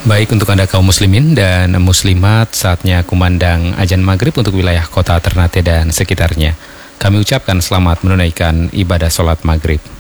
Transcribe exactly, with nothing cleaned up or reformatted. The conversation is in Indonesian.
Baik, untuk Anda kaum muslimin dan muslimat, saatnya kumandang azan maghrib untuk wilayah kota Ternate dan sekitarnya. Kami ucapkan selamat menunaikan ibadah sholat maghrib.